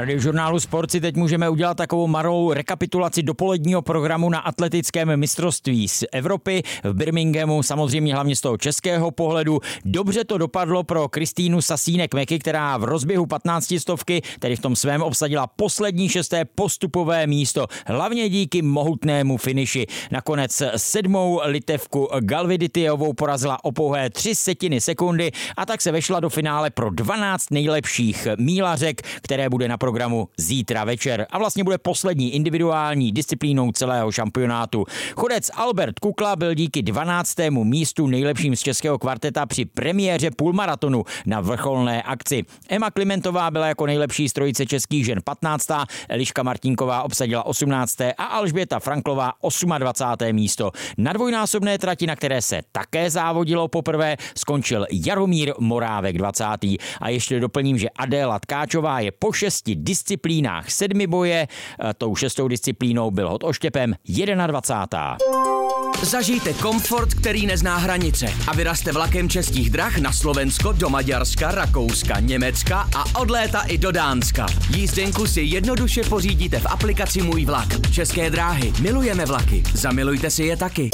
Radiožurnálu Sport si teď můžeme udělat takovou malou rekapitulaci dopoledního programu na atletickém mistrovství z Evropy v Birminghamu, samozřejmě hlavně z toho českého pohledu. Dobře to dopadlo pro Kristýnu Sasínek-Meky, která v rozběhu 15 stovky, tedy v tom svém, obsadila poslední 6. postupové místo, hlavně díky mohutnému finiši. Nakonec 7. Litevku Galviditiovou porazila o pouhé 0,03 sekundy a tak se vešla do finále pro 12 nejlepších mílařek, které bude na programu zítra večer a vlastně bude poslední individuální disciplínou celého šampionátu. Chodec Albert Kukla byl díky 12. místu nejlepším z českého kvarteta při premiéře půlmaratonu na vrcholné akci. Emma Klimentová byla jako nejlepší z trojice českých žen 15. Eliška Martinková obsadila 18. a Alžběta Franklová 28. místo. Na dvojnásobné trati, na které se také závodilo poprvé, skončil Jaromír Morávek 20. A ještě doplním, že Adéla Tkáčová je po 6 disciplínách sedmiboje, tou 6. disciplínou byl hod oštěpem 21. Zažijte komfort, který nezná hranice a vyrazte vlakem Českých drah na Slovensko, do Maďarska, Rakouska, Německa a od léta i do Dánska. Jízdenku si jednoduše pořídíte v aplikaci Můj vlak. České dráhy, milujeme vlaky, zamilujte si je taky.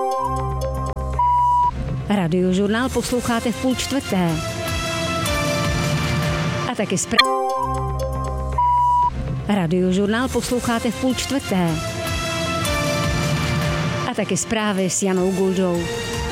Radiožurnál posloucháte v 3:30. A taky Radiožurnál posloucháte v 3:30. A taky zprávy s Janou Guldou.